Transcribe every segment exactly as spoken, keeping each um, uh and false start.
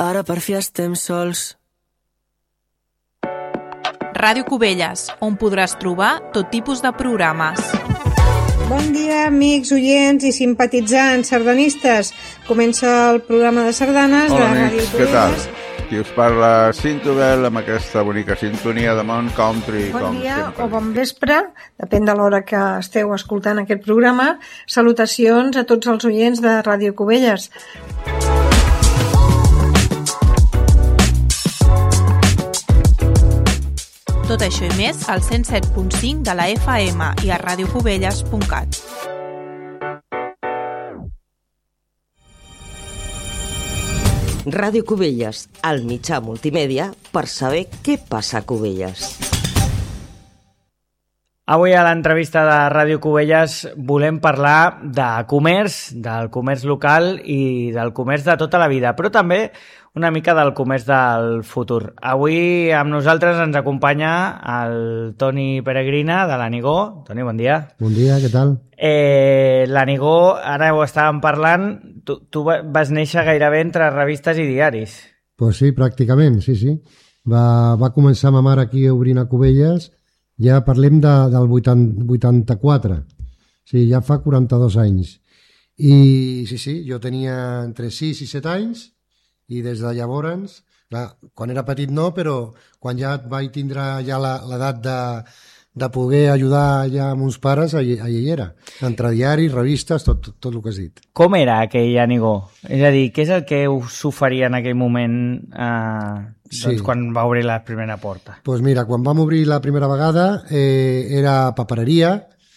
Ara per fi estem sols. Ràdio Cubelles, on podràs trobar tot tipus de programes. Bon dia, amics, oients i simpatitzants sardanistes. Comença el programa de sardanes Hola, de Ràdio amics, Cubelles. què tal? Qui us parla, Cintobel, amb aquesta bonica sintonia de Mount Country. Bon com dia sempre. o bon vespre, depèn de l'hora que esteu escoltant aquest programa. Salutacions a tots els oients de Ràdio Cubelles. Tot això i més al cent set punt cinc de la F M i a radiocubelles punt cat. Ràdio Cubelles, el mitjà multimèdia per saber què passa a Cubelles. Avui a l'entrevista de Ràdio Cubelles volem parlar de comerç, del comerç local i del comerç de tota la vida, però també una mica del comerç del futur. Avui amb nosaltres ens acompanya el Toni Peregrina de l'Anigó. Toni, bon dia. Bon dia, què tal? Eh, L'Anigó, ara ho estàvem parlant, tu, tu vas néixer gairebé entre revistes i diaris. Pues sí, pràcticament, sí, sí. Va, va començar ma mare aquí obrint a Cubelles, ja parlem de, del vuitanta-quatre, sí, ja fa quaranta-dos anys. I sí, sí, jo tenia entre sis i set anys, i des de llavors, clar, quan era petit no, però quan ja vaig tindre ja l'edat de, de poder ajudar ja a meus pares, allà, allà hi era. Entre diaris, revistes, tot, tot, tot el que has dit. Com era aquell Anigó? És a dir, què és el que us oferia en aquell moment eh, doncs, sí. quan va obrir la primera porta? Doncs pues mira, quan vam obrir la primera vegada eh, era papereria.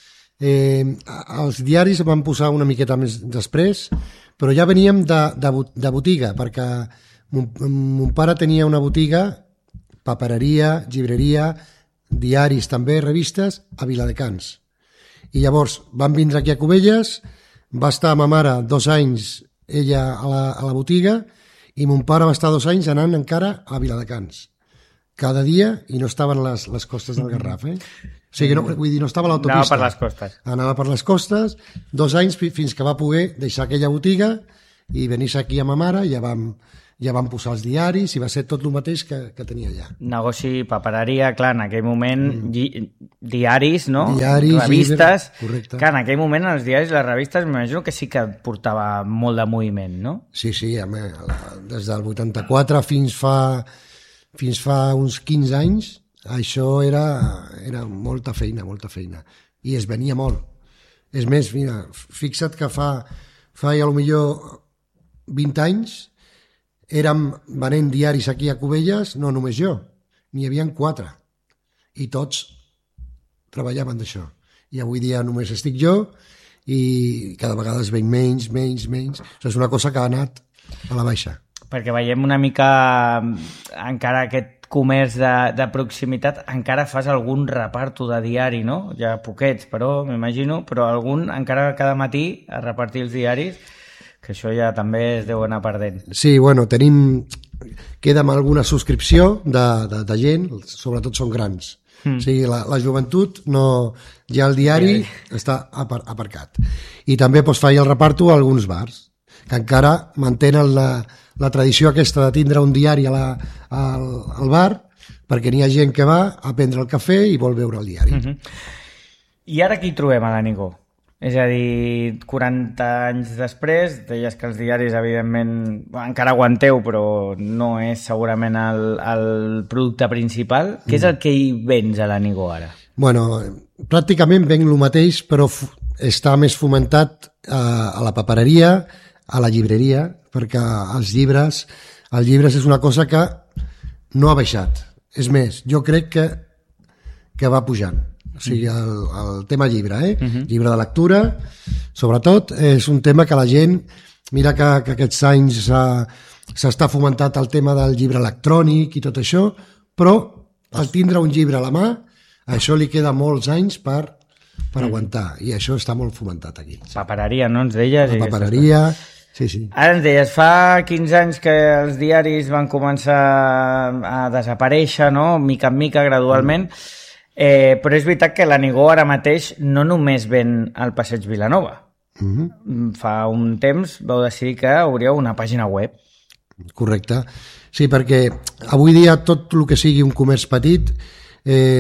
Eh, els diaris van posar una miqueta més després, però ja veníem de, de, de botiga, perquè mon, mon pare tenia una botiga, papereria, llibreria, diaris també, revistes, a Viladecans. I llavors vam vindre aquí a Cubelles, va estar ma mare dos anys, ella a la, a la botiga, i mon pare va estar dos anys anant encara a Viladecans. Cada dia, i no estaven les, les costes del Garraf, eh? O sigui, no, vull dir, no estava a l'autopista. Anava per les costes. Anava per les costes, dos anys fins que va poder deixar aquella botiga i venir-se aquí a ma mare, i ja vam, ja vam posar els diaris i va ser tot el mateix que, que tenia allà. Negoci, papereria, clar, en aquell moment, mm. lli, diaris, no? Diaris, revistes. Llibre, correcte. Clar, en aquell moment els diaris i les revistes m'imagino que sí que portava molt de moviment, no? Sí, sí, home, des del vuitanta-quatre fins fa, fins fa uns quinze anys, això era, era molta feina, molta feina. I es venia molt. És més, mira, fixa't que fa, fa ja potser vint anys érem venent diaris aquí a Cubelles, no només jo, n'hi havia quatre. I tots treballaven d'això. I avui dia només estic jo i cada vegada es ven menys, menys, menys. Això és una cosa que ha anat a la baixa. Perquè veiem una mica encara aquest comerç de, de proximitat, encara fas algun reparto de diari, no? Ja poquets, però m'imagino, però algun encara cada matí a repartir els diaris, que això ja també es deu anar perdent. Sí, bueno, tenim... Queda amb alguna subscripció de, de, de gent, sobretot són grans. Mm. O sigui, la, la joventut no... Ja el diari sí. està apar, aparcat. I també pues, faig el reparto a alguns bars, que encara mantenen la, la tradició aquesta de tindre un diari a la, al, al bar, perquè n'hi ha gent que va a prendre el cafè i vol veure el diari. Mm-hmm. I ara qui trobem a l'Anigó? És a dir, quaranta anys després, deies que els diaris, evidentment, encara aguanteu, però no és segurament el, el producte principal. Mm. Què és el que hi vens a l'Anigó ara? Bueno, pràcticament venc el mateix, però està més fomentat a, a la papereria, a la llibreria, perquè els llibres, els llibres és una cosa que no ha baixat. És més, jo crec que, que va pujant. O sigui, el, el tema llibre, eh? Uh-huh. Llibre de lectura, sobretot, és un tema que la gent... Mira que, que aquests anys s'està fomentat el tema del llibre electrònic i tot això, però al tindre un llibre a la mà, això li queda molts anys per, per uh-huh. aguantar, i això està molt fomentat aquí. Papereria, no ens deies? La papereria... Sí, sí. Ara ens deies, fa quinze anys que els diaris van començar a desaparèixer, no? Mica en mica, gradualment, eh, però és veritat que l'Anigó ara mateix no només ven al Passeig Vilanova. Mm-hmm. Fa un temps vau decidir que obríeu una pàgina web. Correcte. Sí, perquè avui dia tot el que sigui un comerç petit eh,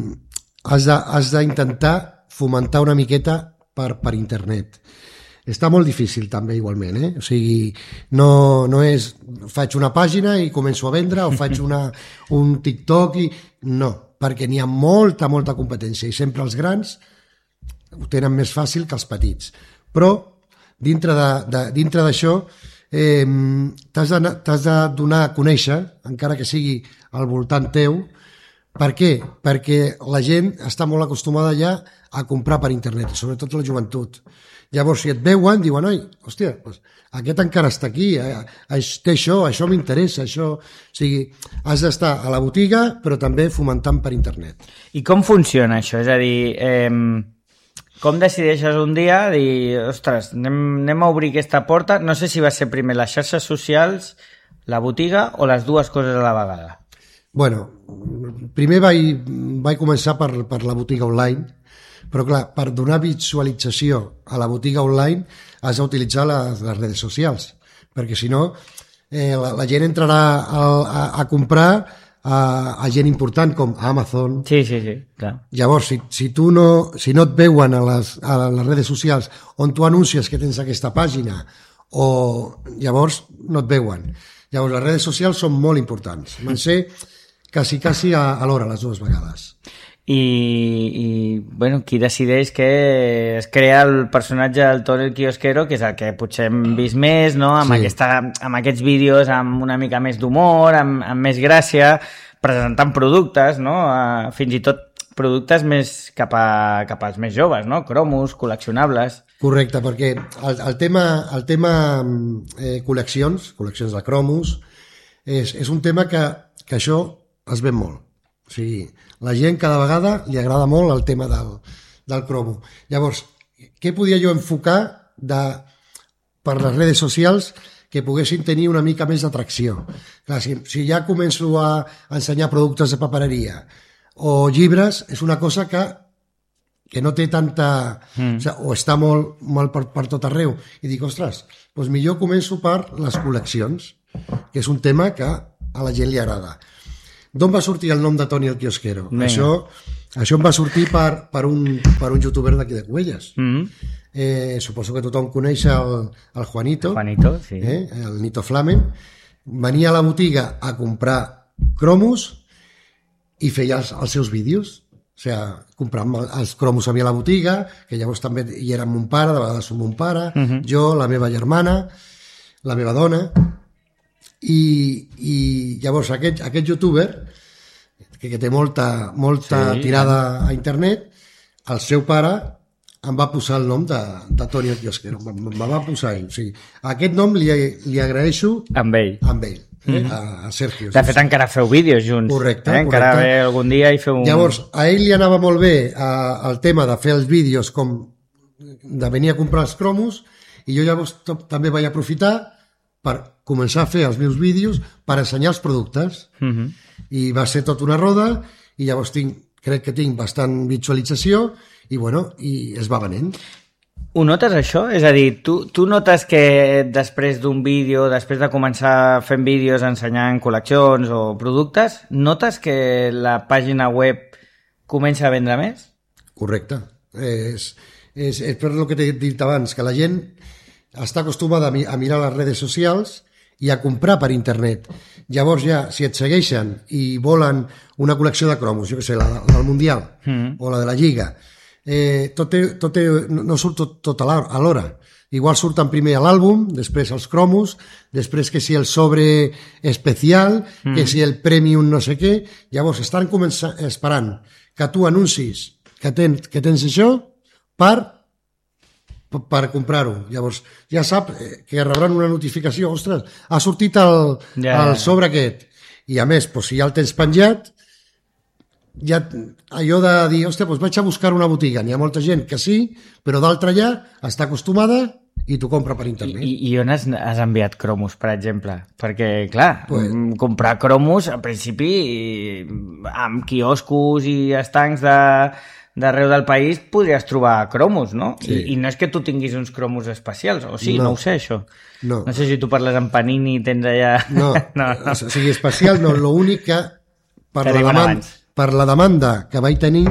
has de, has d'intentar fomentar una miqueta per, per internet. Està molt difícil també igualment, eh? O sigui, no, no és faig una pàgina i començo a vendre o faig una, un TikTok i... No, perquè n'hi ha molta, molta competència i sempre els grans ho tenen més fàcil que els petits. Però dintre de, de, dintre d'això eh, t'has de, t'has de donar a conèixer, encara que sigui al voltant teu. Per què? Perquè la gent està molt acostumada ja a comprar per internet, sobretot la joventut. Llavors, si et veuen, diuen, oi, hòstia, doncs, aquest encara està aquí, eh, té això, això m'interessa, això... O sigui, has d'estar a la botiga, però també fomentant per internet. I com funciona això? És a dir, eh, com decideixes un dia dir, ostres, anem, anem a obrir aquesta porta? No sé si va ser primer les xarxes socials, la botiga o les dues coses a la vegada. Bueno, primer vaig, vaig començar per, per la botiga online, però clar, per donar visualització a la botiga online has d'utilitzar les, les redes socials, perquè si no eh, la, la gent entrarà a, a, a comprar a, a gent important com Amazon. Sí, sí, sí, clar. Llavors, si, si, tu no, si no et veuen a les, a les redes socials on tu anuncies que tens aquesta pàgina, o llavors no et veuen. Llavors, les redes socials són molt importants. Van ser quasi, quasi a, a l'hora, les dues vegades. I, i bueno, qui decideix que es crea el personatge del Toni el Quiosquero, que és el que potser hem vist més, no? Amb, sí. aquesta, amb aquests vídeos amb una mica més d'humor, amb, amb més gràcia, presentant productes, no? Uh, fins i tot productes més cap, a, cap als més joves, no? Cromos, col·leccionables. Correcte, perquè el, el tema, el tema eh, col·leccions, col·leccions de cromos, és, és un tema que, que això es ven molt. O sigui, la gent cada vegada li agrada molt el tema del, del cromo. Llavors, què podia jo enfocar de, per les redes socials que poguessin tenir una mica més d'atracció? Clar, si, si ja començo a ensenyar productes de papereria o llibres, és una cosa que, que no té tanta... Mm. O, sigui, o està molt, molt per, per tot arreu. I dic, ostres, doncs millor començo per les col·leccions, que és un tema que a la gent li agrada. D'on va sortir el nom de Toni el Quiosquero? Això, això em va sortir per, per, un, per un youtuber d'aquí de Cubelles. Mm-hmm. eh, suposo que tothom coneix el, el Juanito, Juanito sí. eh, el Nito Flamen. Venia a la botiga a comprar cromos i feia els, els seus vídeos. O sigui, compràvem els cromos a mi a la botiga, que llavors també hi era mon pare, de vegades som mon pare, mm-hmm. jo, la meva germana, la meva dona... I, i llavors aquest, aquest youtuber que, que té molta, molta sí. tirada a internet, el seu pare em va posar el nom de, de Toni el Quiosquero, em va posar ell. O sigui, aquest nom li, li agraeixo amb ell, amb ell eh? mm-hmm. a, a Sergio. De fet, encara feu vídeos junts. Correcte, eh? Encara correcte. ve algun dia i feu un... Llavors, a ell li anava molt bé a, el tema de fer els vídeos com de venir a comprar els cromos, i jo llavors també vaig aprofitar per començar a fer els meus vídeos per ensenyar els productes. Mm-hmm. I va ser tot una roda, i llavors tinc, crec que tinc bastant visualització, i bueno, i es va venent. Ho notes això? És a dir, tu, tu notes que després d'un vídeo, després de començar fent vídeos ensenyant col·leccions o productes, notes que la pàgina web comença a vendre més? Correcte. És, és, és per el que t'he dit abans, que la gent està acostumada a, mi, a mirar les redes socials i a comprar per internet. Llavors ja, si et segueixen i volen una col·lecció de cromos, jo què sé, la, la del Mundial mm. o la de la Lliga, eh, tot té, tot té, no surt tot, tot a l'hora. Igual surten primer l'àlbum, després els cromos, després que si el sobre especial, mm. que si el premium no sé què, llavors estan començant, esperant que tu anuncis que tens, que tens això per per comprar-ho. Llavors, ja sap que rebran una notificació, ostres, ha sortit el, yeah. el sobre aquest. I a més, doncs, si ja el tens penjat, ja allò de dir, ostres, doncs vaig a buscar una botiga. N'hi ha molta gent que sí, però d'altra ja està acostumada i t'ho compra per internet. I, i on has, has enviat cromos, per exemple? Perquè, clar, pues... comprar cromos, al principi, amb quioscos i estancs de... d'arreu del país podries trobar cromos, no? Sí. I, I no és que tu tinguis uns cromos especials, o sí, No. no, no ho sé, això. No. No sé si tu parles amb Panini i tens allà... No, no, no. o sigui, especial no, l'únic que per Que la, diuen demanda, abans. per la demanda que vaig tenir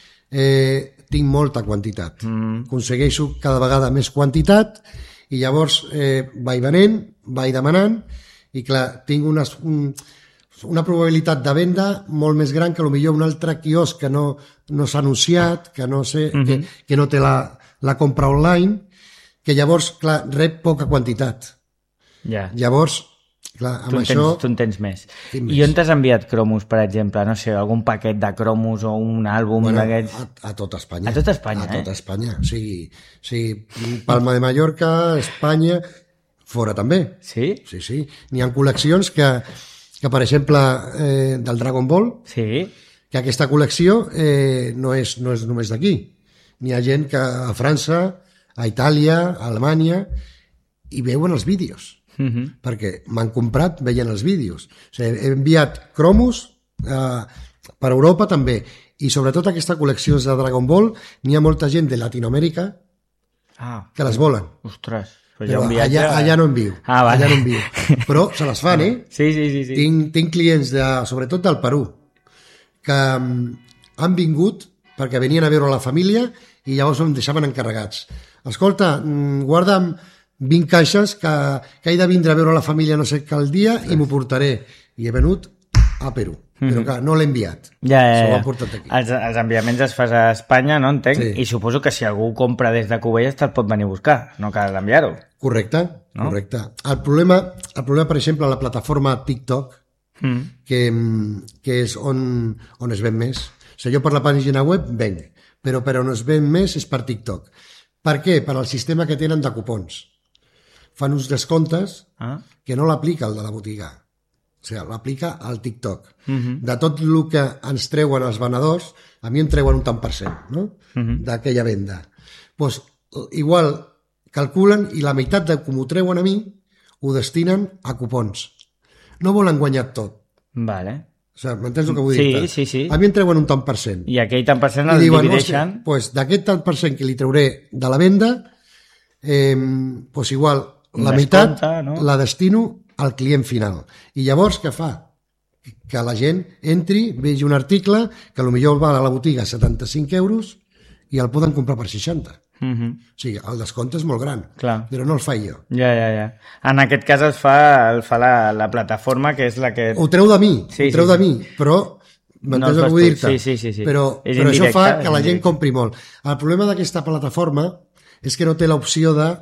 eh, tinc molta quantitat. Mm. Aconsegueixo cada vegada més quantitat i llavors eh, vaig venent, vaig demanant i clar, tinc unes, un, una probabilitat de venda molt més gran que potser un altre quiosc que no, no s'ha anunciat, que no, sé, mm -hmm. que, que no té la, la compra online, que llavors, clar, rep poca quantitat. Ja. Llavors, clar, amb Tu en, això... tens, tu en tens més. Tinc I més. on t'has enviat cromos, per exemple? No sé, algun paquet de cromos o un àlbum Bueno, d'aquests? a, a tot Espanya. A tot Espanya, A eh? tot Espanya, sí. Sí, Palma de Mallorca, Espanya, fora també. Sí? Sí, sí. N'hi ha col·leccions que, que per exemple, eh, del Dragon Ball, Sí? que aquesta col·lecció eh, no, és, no és només d'aquí. N'hi ha gent que a França, a Itàlia, a Alemanya, i veuen els vídeos. Uh -huh. Perquè m'han comprat veient els vídeos. O sigui, he enviat cromos eh, per Europa també, i sobretot aquesta col·lecció de Dragon Ball, n'hi ha molta gent de Latinoamèrica Ah, que les volen. ostres. Però, Però un viatge... allà, allà no envio. Ah, vale. Allà no envio. Però se les fan, eh? Sí, sí, sí. sí. Tinc, tinc clients, de, sobretot del Perú, que um, han vingut perquè venien a veure la família i llavors em deixaven encarregats. Escolta, mm, guarda'm vint caixes que, que he de vindre a veure la família no sé qual dia i m'ho portaré. I he venut a Perú. Però clar, no l'he enviat. Ja, ja, Se ho ja. han portat aquí. Els, els enviaments es fas a Espanya, no entenc? Sí. I suposo que si algú compra des de Cubelles te'l pot venir a buscar, no cal enviar-ho. Correcte, No? correcte. El problema, el problema, per exemple, a la plataforma TikTok, Mm. que, que és on, on es ven més. O sigui, jo per la pàgina web venc, però per on es ven més és per TikTok. Per què? Per al sistema que tenen de cupons. Fan uns descomptes Ah. que no l'aplica el de la botiga. O sigui, l'aplica al TikTok. Mhm. De tot el que ens treuen els venedors, a mi em treuen un tant per cent, no? Mhm. D'aquella venda. Pues, igual calculen i la meitat de com ho treuen a mi ho destinen a cupons. No volen guanyar tot. Vale. O sigui, m'entens el que vull Sí, dir? sí, sí. A mi em treuen un tant per cent. I aquell tant per cent I el diuen, divideixen... hòstia, pues, d'aquest tant per cent que li trauré de la venda, eh, pues igual Un la descompte, meitat no? la destino al client final. I llavors què fa? Que la gent entri, vegi un article que potser val a la botiga a setanta-cinc euros i el poden comprar per seixanta. Mhm. O sigui, el descompte és molt gran, Clar. però no el faig jo. Ja, ja, ja. En aquest cas el fa, el fa la, la plataforma, que és la que... Ho treu de mi, Sí, ho treu sí, de sí. mi, però No m'entens el el fas que vull tu. dir-te? Sí, sí, sí, sí. Però, És però això indirecte, fa és que la gent indirecte. compri molt. El problema d'aquesta plataforma és que no té l'opció de,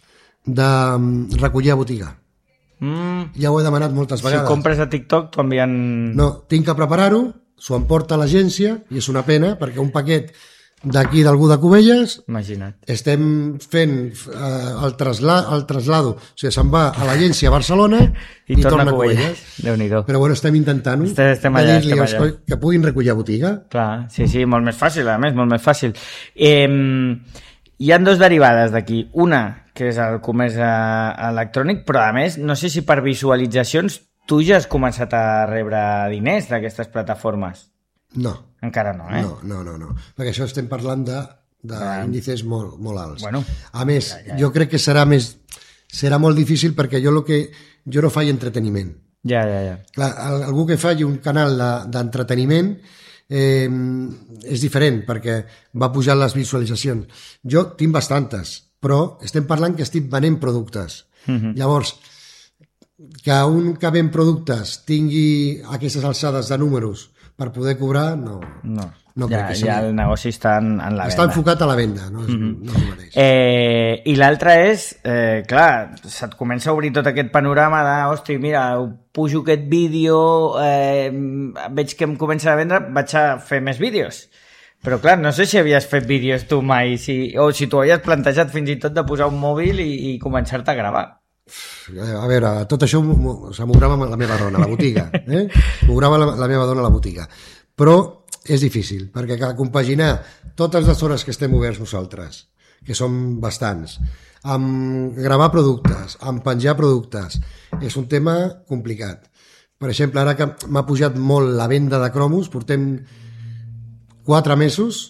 de mm, recollir a botiga. Mm, Ja ho he demanat moltes si vegades. compres a TikTok t'ho envien... No, tinc que preparar-ho, s'ho emporta a l'agència i és una pena perquè un paquet d'aquí d'algú de Cubelles Imagina't. estem fent eh, el, trasla, el traslado, o sigui, se'n va a l'agència a Barcelona I, i, torna a a Cubelles. Cubelles. Déu-n'hi-do. Però bueno, estem intentant-ho Estem- estem de allà, dir-li estem allà. "Escolta, que puguin recollir a botiga. Clar, sí, sí, molt més fàcil, a més, molt més fàcil. Eh, hi han dos derivades d'aquí. Una, que és el comerç eh, electrònic, però a més, no sé si per visualitzacions tu ja has començat a rebre diners d'aquestes plataformes. No, Encara no, eh? no, no, no, no. Perquè això estem parlant de d'índices molt, molt alts. Bueno, a més, ja, ja. jo crec que serà més serà molt difícil perquè jo lo que jo no faig entreteniment. Ja, ja, ja. Clar, al- algú que faci un canal de- d'entreteniment eh, és diferent perquè va pujar les visualitzacions. Jo tinc bastantes, però estem parlant que estic venent productes. Mhm. Llavors, que un que ven productes tingui aquestes alçades de números per poder cobrar, no. No, No ja, crec que sigui. ja el negoci està en, en la Està venda. enfocat a la venda, no és, mm-hmm. no és el mateix. Eh, I l'altre és, eh, clar, se't comença a obrir tot aquest panorama de, hosti, mira, pujo aquest vídeo, eh, veig que em comença a vendre, vaig a fer més vídeos. Però clar, no sé si havies fet vídeos tu mai, si, o si tu havies plantejat fins i tot de posar un mòbil i, i començar-te a gravar. A veure, tot això m'ho- m'ho- se m'ho grava la meva dona a la botiga. Eh? M'ho grava la, la meva dona a la botiga. Però és difícil, perquè cal compaginar totes les hores que estem oberts nosaltres, que són bastants, amb gravar productes, amb penjar productes, és un tema complicat. Per exemple, ara que m'ha pujat molt la venda de cromos, portem quatre mesos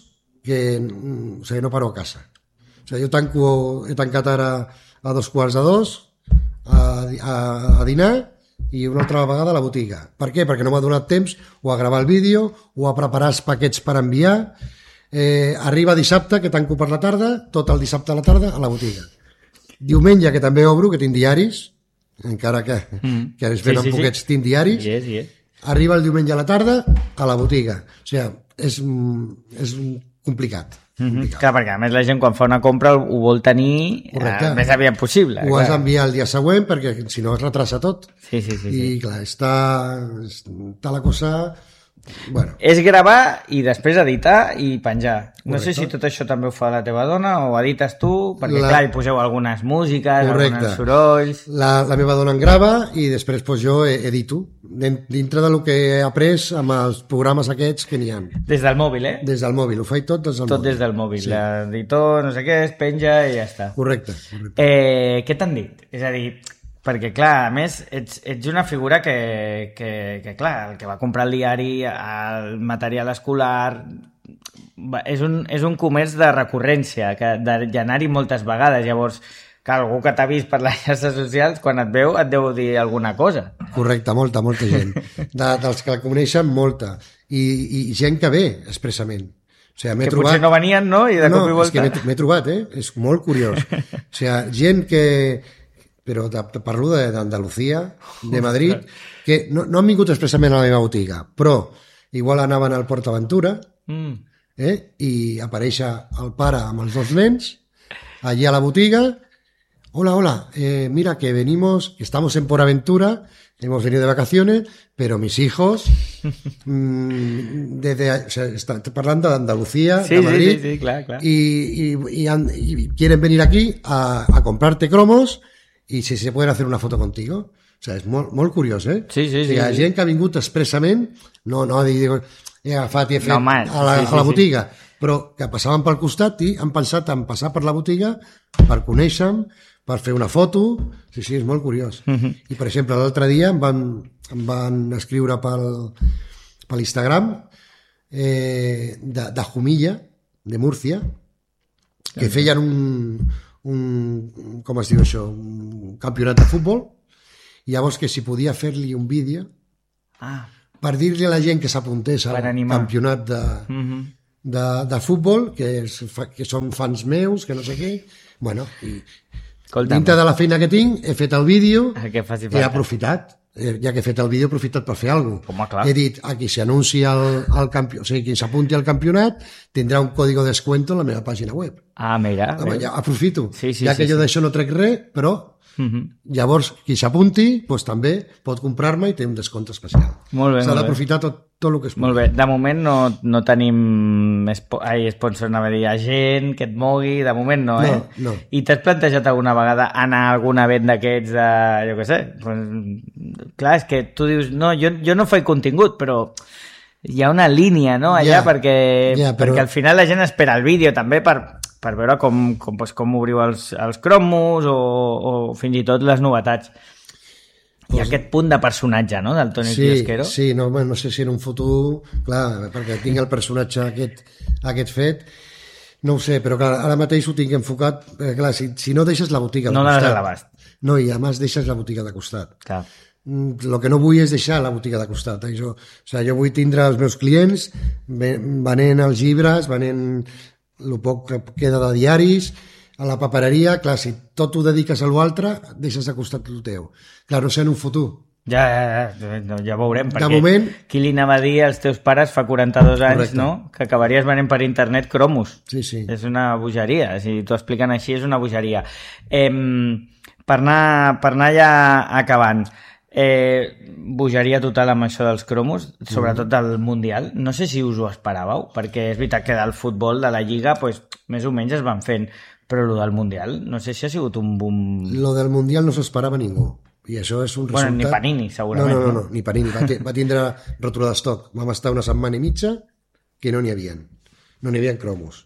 que o sigui, no paro a casa. O sigui, jo tanco, he tancat ara a dos quarts de dos a, a, a dinar i una altra vegada a la botiga. Per què? Perquè no m'ha donat temps o a gravar el vídeo o a preparar els paquets per enviar. Eh, arriba dissabte, que tanco per la tarda, tot el dissabte a la tarda a la botiga. Diumenge, que també obro, que tinc diaris, encara que, mm. que es venen sí, sí, poquets, sí. tinc diaris, yes, yes. Arriba el diumenge a la tarda a la botiga. O sigui, és, és complicat. Mm-hmm. Clar, perquè a més la gent quan fa una compra ho vol tenir eh, més aviat possible. Ho clar. Has d'enviar el dia següent perquè si no es retrasa tot. Sí, sí, sí. I sí. clar, està, està la cosa... Bueno. És gravar i després editar i penjar. No Correcte. Sé si tot això també ho fa la teva dona o edites tu, perquè la... clar, hi poseu algunes músiques, Correcte. Alguns sorolls... La, la meva dona en grava i després pues, jo edito, dintre del que he après amb els programes aquests que n'hi ha. Des del mòbil, eh? Des del mòbil, ho faig tot des del tot mòbil. Tot des del mòbil, sí. L'editor, no sé què, es penja i ja està. Correcte. correcte. Eh, què t'han dit? És a dir... Perquè, clar, a més, ets, ets una figura que, que, que, clar, el que va comprar el diari, el material escolar... És un, és un comerç de recurrència, que d'anar-hi moltes vegades. Llavors, que algú que t'ha vist per les xarxes socials, quan et veu, et deu dir alguna cosa. Correcte, molta, molta gent. De, dels que la coneixen, molta. I, i gent que ve, expressament. O sigui, que trobat... potser no venien, no? I de no, cop i volta... és que m'he trobat, eh? És molt curiós. O sigui, gent que... però de, parlo d'Andalucía, de Madrid, que no, no han vingut expressament a la meva botiga, però igual anaven al PortAventura mm. eh, i apareix el pare amb els dos nens allí a la botiga. Hola, hola, eh, mira que venimos, que estamos en PortAventura, hemos venido de vacaciones, pero mis hijos, mmm, desde, o sea, están hablando de Andalucía, sí, de Madrid, sí, sí, sí, claro, claro. Y, y, y, han, y quieren venir aquí a, a comprarte cromos i si se poden hacer una foto contigo. O sigui, és molt, molt curiós, eh? Sí, sí, sí. Hi ha sí. gent que ha vingut expressament, no, no, dic, he agafat i he fet no, man, a la, sí, sí, a la botiga, sí. però que passaven pel costat i han pensat en passar per la botiga per conèixer-me, per fer una foto. Sí, sí, és molt curiós. Mm-hmm. I, per exemple, l'altre dia em van, em van escriure pel, per l'Instagram eh, de, de Jumilla, de Múrcia, que feien un... un, com es diu això, un campionat de futbol, i llavors que si podia fer-li un vídeo ah. per dir-li a la gent que s'apuntés al campionat de, mm-hmm. de, de futbol, que, és, que són fans meus, que no sé què, bueno, i Escolta, dintre de la feina que tinc, he fet el vídeo, he aprofitat, ja que he fet el vídeo, he aprofitat per fer alguna cosa. He dit, a qui s'anuncia el, el campió, o sigui, qui s'apunti al campionat tindrà un código de descuento a la meva pàgina web. Ah, mira. Home, ja aprofito, sí, sí, ja que sí, jo sí. d'això no trec res, però uh-huh. llavors qui s'apunti doncs, també pot comprar-me i té un descompte especial. Molt bé, s'ha d'aprofitar tot, tot el que es pugui. Molt bé, de moment no, no tenim espo... Ai, sponsor, anava a dir, gent que et mogui, de moment no, eh? No, no. I t'has plantejat alguna vegada anar a algun event d'aquests de, jo què sé, pues, clar, és que tu dius, no, jo, jo no faig contingut, però hi ha una línia, no?, allà, ja, perquè, ja, però... perquè al final la gent espera el vídeo també per, per veure com, com, pues, com obriu els, els cromos o, o fins i tot les novetats. Hi ha pues, aquest punt de personatge, no?, del Toni sí, Kiosquero. Sí, no, bueno, no sé si en un futur, clar, perquè tinc el personatge aquest, aquest fet, no ho sé, però clar, ara mateix ho tinc enfocat, perquè clar, si, si no deixes la botiga de no costat... No l'has a l'abast. No, i a més deixes la botiga de costat. Clar. El que no vull és deixar la botiga de costat. Eh? Jo, o sigui, jo vull tindre els meus clients venent els llibres, venent el poc que queda de diaris, a la papereria. Clar, si tot ho dediques a l'altre, deixes de costat el teu. Clar, no sé en un futur. Ja, ja, ja, ja veurem, perquè de moment, qui li anava a dir als teus pares fa quaranta-dos anys, correcte. No?, que acabaries venent per internet cromos. Sí, sí. És una bogeria, si t'ho expliquen així és una bogeria. Eh, per, anar, per anar ja acabant, eh, bogeria total amb això dels cromos, sobretot del Mundial. No sé si us ho esperàveu, perquè és veritat que del futbol, de la Lliga, pues, més o menys es van fent, però el del Mundial, no sé si ha sigut un boom... Lo del Mundial no s'ho esperava ningú. I això és un resultat... Bueno, ni Panini, segurament. No, no, no, no ni Panini. Va, va tindre rotula d'estoc. Vam estar una setmana i mitja que no n'hi havia. No n'hi havia cromos.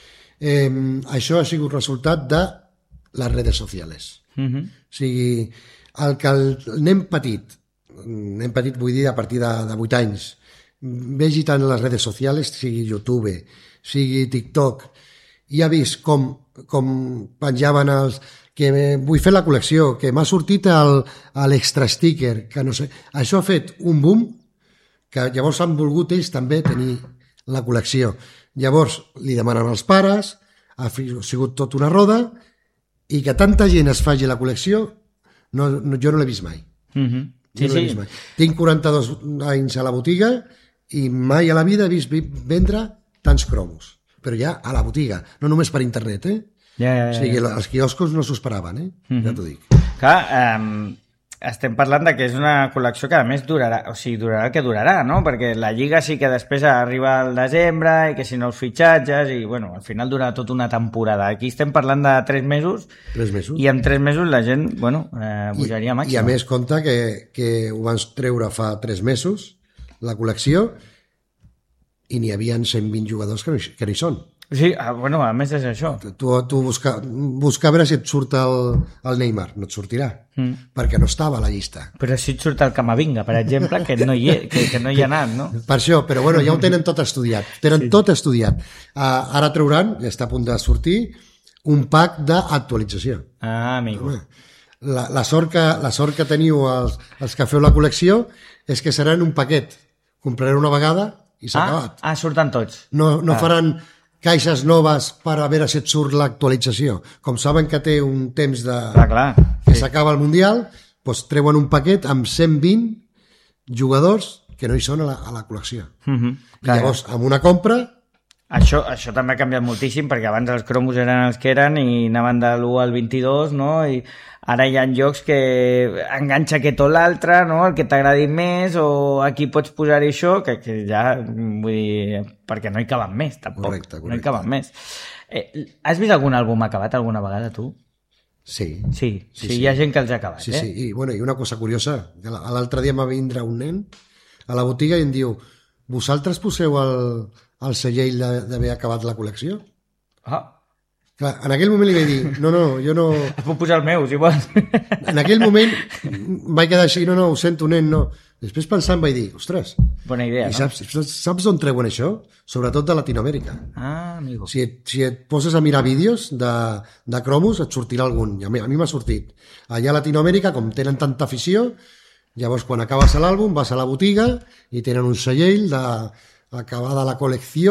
Eh, això ha sigut resultat de les redes socials. Uh-huh. O sigui, el que el nen petit, nen petit vull dir a partir de, de vuit anys, vegi tant les redes socials, sigui YouTube, sigui TikTok, i ha vist com, com penjaven els... que vull fer la col·lecció, que m'ha sortit l'extra sticker, que no sé... Això ha fet un boom que llavors han volgut ells també tenir la col·lecció. Llavors li demanen als pares, ha sigut tot una roda, i que tanta gent es faci la col·lecció, no, no, jo no l'he vist mai. Mm-hmm. Sí, no sí. Vist mai. Tinc quaranta-dos anys a la botiga i mai a la vida he vist vendre tants cromos. Però ja a la botiga, no només per internet, eh? Ja, ja, ja. O sigui, els quioscos no s'ho esperaven, eh? Mm-hmm. Ja t'ho dic. Clar, eh, estem parlant de que és una col·lecció que a més durarà, o sigui, durarà el que durarà, no? Perquè la Lliga sí que després arriba al desembre i que si no els fitxatges i, bueno, al final durarà tota una temporada. Aquí estem parlant de tres mesos, tres mesos. I en tres mesos la gent, bueno, eh, bogeria màxima. I a més compta que, que ho van treure fa tres mesos, la col·lecció, i n'hi havia cent vint jugadors que no, que no hi són. Sí, bueno, a més és això. Tu, tu busca, busca a veure si et surt el, el Neymar, no et sortirà, mm. perquè no estava a la llista. Però si et surt el Camavinga, per exemple, que no hi, he, que, que no hi ha anat, no? Per això, però bueno, ja ho tenen tot estudiat. Tenen sí. tot estudiat. Uh, ara trauran, ja està a punt de sortir, un pack d'actualització. Ah, amigo. La, la, sort que, la sort que teniu els, els que feu la col·lecció és que seran un paquet. Compraré una vegada i s'ha ah, acabat. Ah, surten tots. No, no ah. faran caixes noves per a veure si et surt l'actualització. Com saben que té un temps de... Clar, clar. que sí. s'acaba el Mundial, doncs treuen un paquet amb cent vint jugadors que no hi són a la, a la col·lecció. Mm-hmm. I llavors, amb una compra... Això, això també ha canviat moltíssim, perquè abans els cromos eren els que eren i anaven de l'u al vint-i-dos, no? I ara hi ha jocs que enganxa aquest o l'altre, no? El que t'agradi més, o aquí pots posar-hi això, que, que ja, vull dir, perquè no hi caben més, tampoc. Correcte, correcte. No hi caben més. Eh, has vist algun àlbum acabat alguna vegada, tu? Sí. Sí, sí, sí, sí. Hi ha gent que els ha acabat, sí, eh? Sí, i, bueno, i una cosa curiosa, l'altre dia em va vindre un nen a la botiga i em diu, vosaltres poseu el, el segell d'haver acabat la col·lecció? Ah. Clar, en aquell moment li vaig dir, no, no, jo no... Es puc posar el meu, si vols. En aquell moment vaig quedar així, no, no, ho sento, nen, no. Després pensant vaig dir, ostres... Bona idea, i no? saps, saps d'on treuen això? Sobretot de Latinoamèrica. Ah, amigo. Si et, si et poses a mirar vídeos de, de cromos, et sortirà algun. I a mi, a mi m'ha sortit. Allà a Latinoamèrica, com tenen tanta afició, llavors quan acabes l'àlbum vas a la botiga i tenen un segell de... acabada la col·lecció,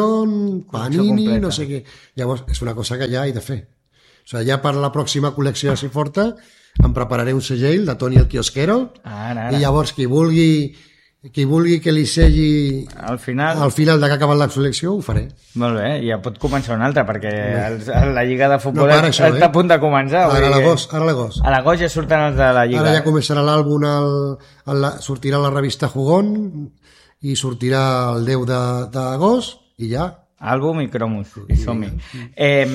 Panini, no sé què. Llavors, és una cosa que ja he de fer. O sigui, ja per la pròxima col·lecció de Siforta em prepararé un segell de Toni el Quiosquero ara, ara. I llavors qui vulgui qui vulgui que li segui al final, al final de que ha acabat la col·lecció, ho faré. Molt bé, ja pot començar una altra, perquè el, la Lliga de Futbol no això, està eh? a punt de començar. Ara a l'agost, ara a l'agost. A l'agost ja surten els de la Lliga. Ara ja començarà l'àlbum, el, el, sortirà la revista Jugón, i sortirà el deu d'agost i ja... Àlbum i cromos, i som-hi. Eh,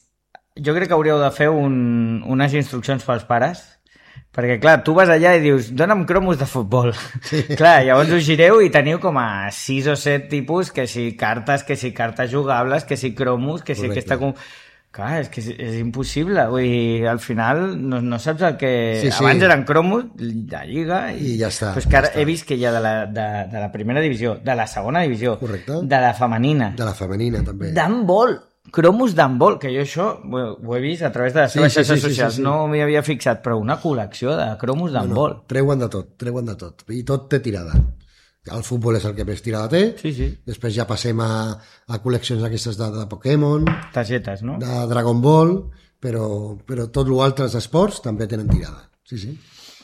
jo crec que hauríeu de fer un, unes instruccions pels pares, perquè clar, tu vas allà i dius, dona'm cromos de futbol. Sí. Clar, llavors us gireu i teniu com a sis o set tipus, que si cartes, que si cartes jugables, que si cromos, que si Correcte. aquesta... Clar, és que és, és impossible. Vull dir, al final no, no saps el que... Sí, sí. Abans eren cromos, la Lliga... I, I ja està. Però és que ara ja he vist que hi ha de la, de, de la primera divisió, de la segona divisió, Correcte. De la femenina, De la femenina, també. d'handbol, cromos d'handbol, que jo això ho, ho he vist a través de les Sí, seves sí, xarxes sí, sí, socials, sí, sí. no m'hi havia fixat, però una col·lecció de cromos d'handbol. No, no, treuen de tot, treuen de tot. I tot té tirada. El futbol és el que més tirada té. Sí, sí. Després ja passem a, a col·leccions aquestes de, de Pokémon, Targetes, no? de Dragon Ball, però, però tot l'altre esports també tenen tirada. Sí, sí.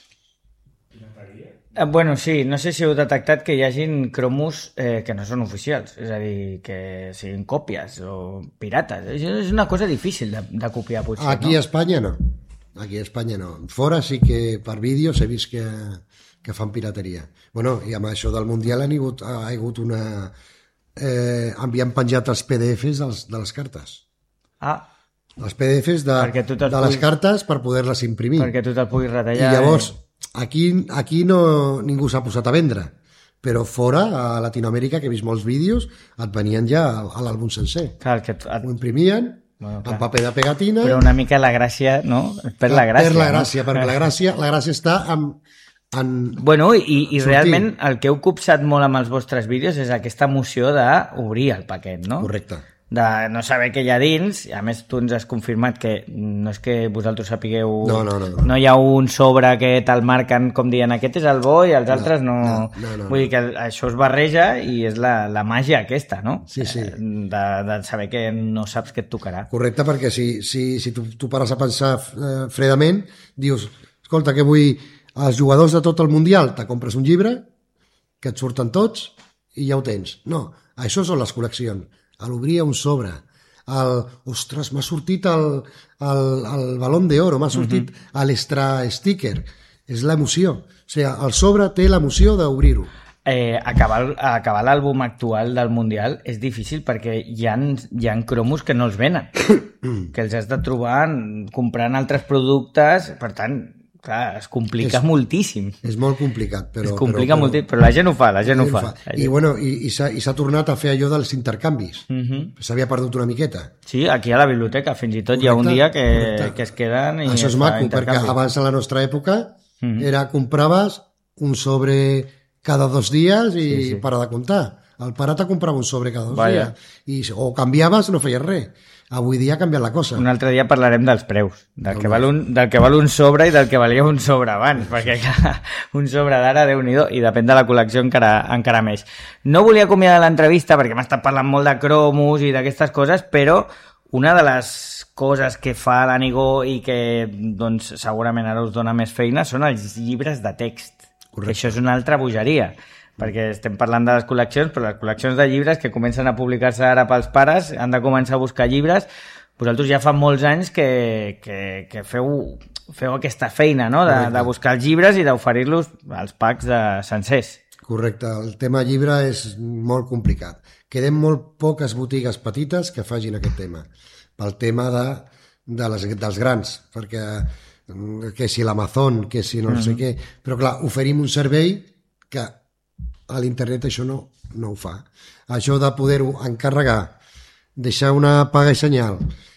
Eh, Bueno, sí, no sé si heu detectat que hi hagin cromos eh, que no són oficials, és a dir, que siguin còpies o pirates. És és una cosa difícil de, de copiar, potser, Aquí no? a Espanya no. Aquí a Espanya no. Fora sí que per vídeos he vist que, que fan pirateria. Bueno, i amb això del Mundial ha hagut, ha hagut una... Eh, havien penjat els P D Fs dels, de les cartes. Ah, Els P D Fs de, Perquè tu te'ls de les puguis- cartes per poder-les imprimir. perquè tu te'l puguis I retallar. llavors, aquí, aquí no, ningú s'ha posat a vendre, però fora, a Latinoamèrica, que he vist molts vídeos, et venien ja a l'àlbum sencer. Clar, que et, Ho imprimien, Bueno, clar. amb paper de pegatina... però una mica la gràcia, no? Per la gràcia, per la no? gràcia, perquè la gràcia, la gràcia està amb, en Bueno, i, i sortir. realment el que heu copsat molt amb els vostres vídeos és aquesta emoció d'obrir el paquet, no? Correcte. De no saber què hi ha dins, i a més tu ens has confirmat que no és que vosaltres sapigueu... No, no, no. No, no hi ha un sobre que te'l marquen com dient aquest és el bo i els no, altres no... no, no, no Vull no. dir que això es barreja i és la, la màgia aquesta, no? Sí, sí. De, de saber que no saps què et tocarà. Correcte, perquè si, si, si tu, tu pares a pensar eh, fredament, dius, escolta, que vull els jugadors de tot el Mundial, te compres un llibre, que et surten tots, i ja ho tens. No, això són les col·leccions. A l'obrir un sobre, el, ostres, m'ha sortit el, el, el balón d'oro, m'ha sortit uh-huh. l'extra sticker, és l'emoció, o sigui, el sobre té l'emoció d'obrir-ho. Eh, acabar acabar l'àlbum actual del Mundial és difícil perquè hi ha, hi ha cromos que no els venen, que els has de trobar comprant altres productes, per tant, clar, es complica és, moltíssim. És molt complicat, però... Es complica però, però, moltíssim, però la gent ho fa, la gent ho fa. fa. I, bueno, i, i s'ha tornat a fer allò dels intercanvis. Uh-huh. S'havia perdut una miqueta. Sí, aquí a la biblioteca, fins i tot correcte, hi ha un dia que, que es queden i això és maco, perquè abans a la nostra època uh-huh. era compraves un sobre cada dos dies i sí, sí. para de comptar. El pare te comprava un sobre cada dos Vaya. dies. I, o canviaves, no feies res. Avui dia ha canviat la cosa. Un altre dia parlarem dels preus, del, no, que, val un, del que val un sobre i del que valia un sobre abans, perquè clar, un sobre d'ara, Déu-n'hi-do, i depèn de la col·lecció encara, encara més. No volia acomiadar l'entrevista perquè m'ha estat parlant molt de cromos i d'aquestes coses, però una de les coses que fa l'Anigó i que doncs, segurament ara us dona més feina són els llibres de text. Correcte. Això és una altra bogeria, perquè estem parlant de les col·leccions, però les col·leccions de llibres que comencen a publicar-se ara pels pares han de començar a buscar llibres. Vosaltres ja fa molts anys que, que, que feu, feu aquesta feina, no? de, de buscar els llibres i d'oferir-los als packs de sencers. Correcte, el tema llibre és molt complicat. Queden molt poques botigues petites que facin aquest tema, pel tema de, de les, dels grans, perquè que si l'Amazon, que si no mm-hmm. sé què, però clar, oferim un servei que a l'internet això no, no ho fa. Això de poder-ho encarregar, deixar una paga i senyal,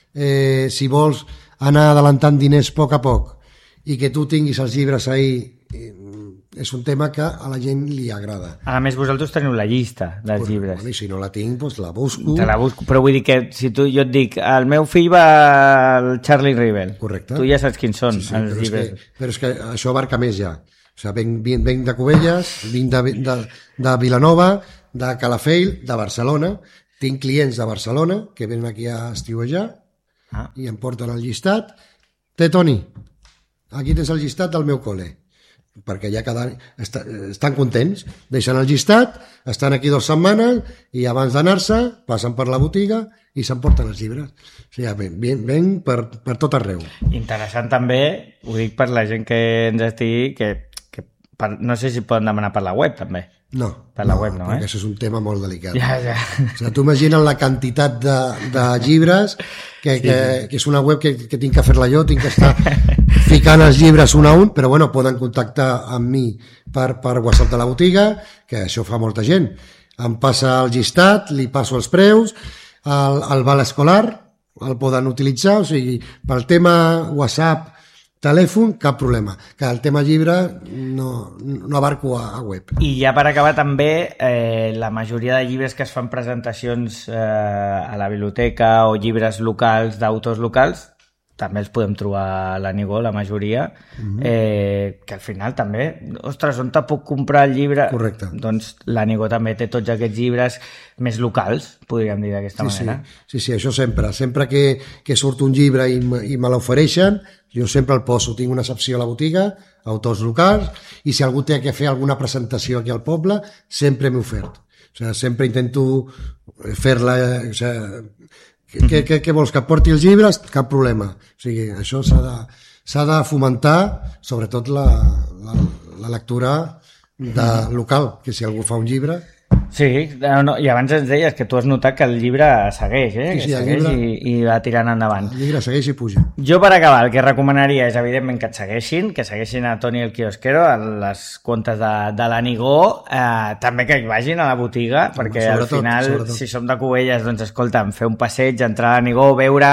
eh, si vols anar adelantant diners a poc a poc i que tu tinguis els llibres ahí, eh, és un tema que a la gent li agrada. A més, vosaltres teniu la llista dels bueno, llibres. Bueno, I si no la tinc, doncs la busco. Te la busco, però vull dir que si tu, jo et dic, el meu fill va al Charlie Rivel. Correcte. Tu ja saps quins són sí, sí, els però llibres. És que, però és que això abarca més ja. O sigui, venc, venc, venc de Cubelles, vinc de, de, de Vilanova, de Calafell, de Barcelona. Tinc clients de Barcelona que venen aquí a estiuejar ah. i em porten el llistat. Té, Toni, aquí tens el llistat del meu col·le. Perquè ja cada any est estan contents, deixen el llistat, estan aquí dues setmanes i abans d'anar-se passen per la botiga i s'emporten els llibres. O sigui, ven, ven, ven per, per tot arreu. Interessant també, ho dic per la gent que ens estigui, que, que per, no sé si poden demanar per la web també. No, per la no, web no, perquè eh? això és un tema molt delicat. Ja, ja. O sigui, tu imagina't la quantitat de, de llibres que, sí. que, que és una web que, que tinc que fer-la jo, tinc que estar ficant els llibres un a un, però bueno, poden contactar amb mi per, per WhatsApp de la botiga, que això fa molta gent. Em passa el llistat, li passo els preus, el, el val escolar el poden utilitzar, o sigui, pel tema WhatsApp, telèfon, cap problema. Que el tema llibre no, no abarco a, a web. I ja per acabar també, eh, la majoria de llibres que es fan presentacions eh, a la biblioteca o llibres locals d'autors locals, també els podem trobar a l'Anigó, la majoria, mm-hmm. eh, que al final també, ostres, on te puc comprar el llibre? Correcte. Doncs l'Anigó també té tots aquests llibres més locals, podríem dir d'aquesta sí, manera. Sí. sí, sí, això sempre. Sempre que, que surt un llibre i, i me l'ofereixen, jo sempre el poso. Tinc una secció a la botiga, autors locals, i si algú té que fer alguna presentació aquí al poble, sempre m'he ofert. O sigui, sempre intento fer-la... O sigui, Què, què, què vols, que et porti els llibres? Cap problema. O sigui, això s'ha de, s'ha de fomentar, sobretot la, la, la lectura de local, que si algú fa un llibre... Sí, no, no, i abans ens deies que tu has notat que el llibre segueix, eh? Sí, sí, que segueix llibre, i, i va tirant endavant. El llibre segueix i puja. Jo, per acabar, el que recomanaria és, evidentment, que et segueixin, que segueixin a Toni el Quiosquero, a les comptes de, de l'Anigó, eh, també que hi vagin a la botiga, perquè sobretot, al final, sobretot. Si som de Cubelles, doncs, escolta'm, fer un passeig, entrar a l'Anigó, veure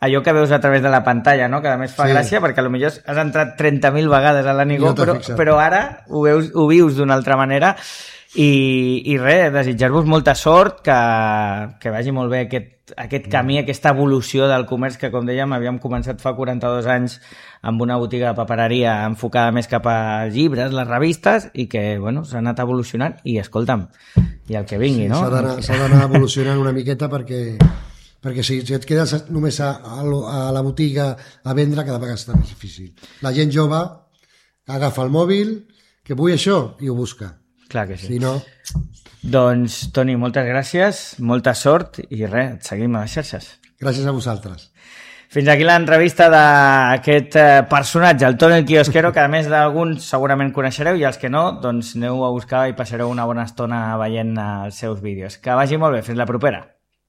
allò que veus a través de la pantalla, no? Que a més fa Sí. gràcia perquè potser has entrat trenta mil vegades a l'Anigo, No t'has però, fixat. però ara ho, veus, ho vius d'una altra manera i, i res, desitjar-vos molta sort, que, que vagi molt bé aquest, aquest camí, aquesta evolució del comerç que, com dèiem, havíem començat fa quaranta-dos anys amb una botiga de papereria enfocada més cap als llibres, les revistes, i que, bueno, s'ha anat evolucionant i, escolta'm, i el que vingui, Sí, no? s'ha d'anar- s'ha d'anar evolucionant una miqueta perquè, perquè si, si et quedes només a, a, lo- a la botiga a vendre, cada vegada està més difícil. La gent jove agafa el mòbil, que vull això, i ho busca. Clar que sí. Si no, Doncs, Toni, moltes gràcies, molta sort i res, et seguim a les xarxes. gràcies a vosaltres. Fins aquí l'entrevista d'aquest eh, personatge, el Toni el Quiosquero, que a més d'alguns segurament coneixereu i els que no, doncs aneu a buscar i passareu una bona estona veient els seus vídeos. Que vagi molt bé, fins la propera.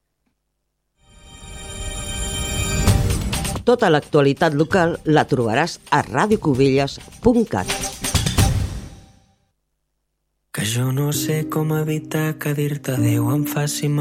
Tota l'actualitat local la trobaràs a radio cubelles punt cat. Que jo no sé com evitar que dir-te adéu em faci mal.